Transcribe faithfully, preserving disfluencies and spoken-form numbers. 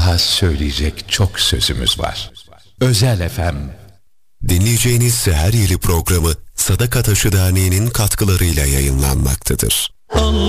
daha söyleyecek çok sözümüz var. Özel F M. Dinleyeceğiniz Seher Yeli programı Sadaka Taşı Derneği'nin katkılarıyla yayınlanmaktadır.